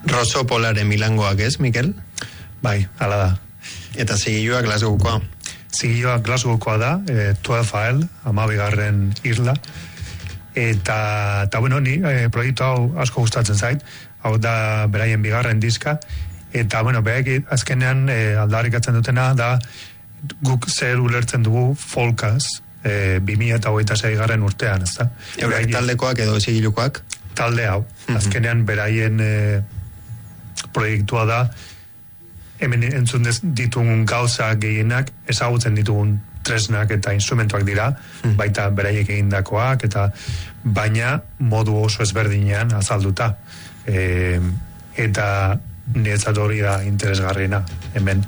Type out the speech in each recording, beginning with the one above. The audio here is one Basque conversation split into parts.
Rosso Polare Milangoak ez, Mikel? Bai, hala da. Eta zigilua Glasgowkoa? Zigilua Glasgowkoa da, 12AL, 12. isla. Eta bueno, ni proiektu hau asko gustatzen zait, hau da beraien 2. diska, eta bueno, behek azkenean aldarrikatzen dutena da guk zer ulertzen dugu folkaz 2026 urtean, ez da? Eurek taldekoak edo zigilukoak? Talde hau, azkenean beraien proiektua da, hemen entzun ditugun gauza gehienak, ezagutzen ditugun tresnak eta instrumentuak dira, baita beraiek egindakoak, eta baina modu oso ezberdinean azalduta. Eta niretzat hori da interesgarriena, hemen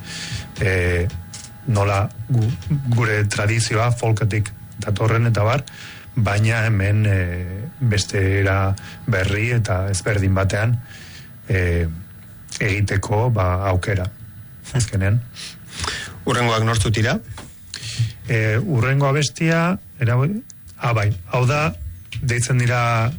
nola gure tradizioa folketik datorren eta bar, baina hemen beste era berri eta ezberdin batean egiteko aukera. Azkenean. Urrengoak nortzuk dira? Urrengo abestia bai, hau da deitzen dira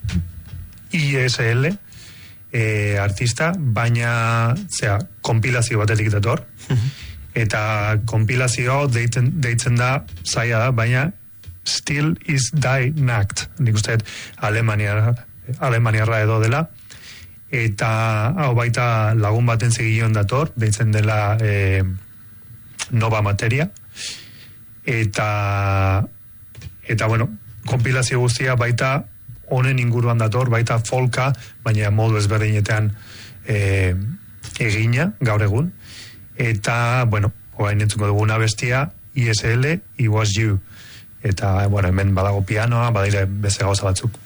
ISL artista, baina kompilazio batetik dator, eta kompilazio deitzen da zaila da, baina Still is Die Nacht, nik uste Alemaniarra edo dela, eta hau baita lagun baten zigilion dator, deitzen dela Nova Materia, eta bueno, kompilazio guztia baita honen inguruan dator, baita folka, baina modu ezberdinetan egina, gaur egun, eta bueno, orain entzuko duguna bestia ISL, It Was You, eta bueno, hemen badago pianoa, badire beste gauza batzuk.